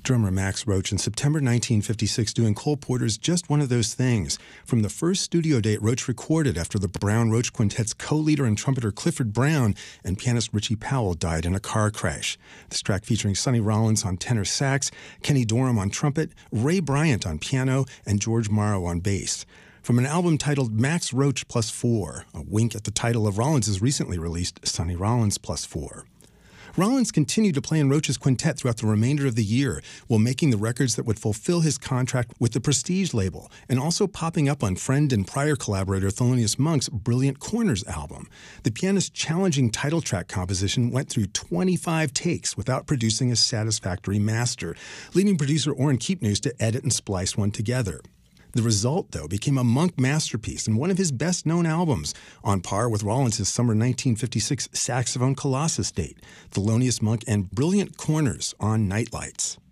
Drummer Max Roach in September 1956 doing Cole Porter's Just One of Those Things. From the first studio date Roach recorded after the Brown-Roach Quintet's co-leader and trumpeter Clifford Brown and pianist Richie Powell died in a car crash. This track featuring Sonny Rollins on tenor sax, Kenny Dorham on trumpet, Ray Bryant on piano, and George Morrow on bass. From an album titled Max Roach Plus 4, a wink at the title of Rollins' recently released Sonny Rollins Plus 4. Rollins continued to play in Roach's quintet throughout the remainder of the year, while making the records that would fulfill his contract with the Prestige label, and also popping up on friend and prior collaborator Thelonious Monk's Brilliant Corners album. The pianist's challenging title track composition went through 25 takes without producing a satisfactory master, leading producer Orrin Keepnews to edit and splice one together. The result, though, became a Monk masterpiece and one of his best-known albums, on par with Rollins' summer 1956 Saxophone Colossus date, Thelonious Monk and Brilliant Corners on Nightlights.